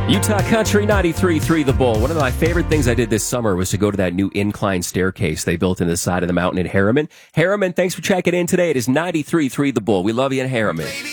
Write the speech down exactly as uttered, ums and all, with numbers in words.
Utah Country ninety-three point three The Bull. One of my favorite things I did this summer was to go to that new incline staircase they built in the side of the mountain in Harriman. Harriman, thanks for checking in today. It is ninety-three point three The Bull. We love you in Harriman.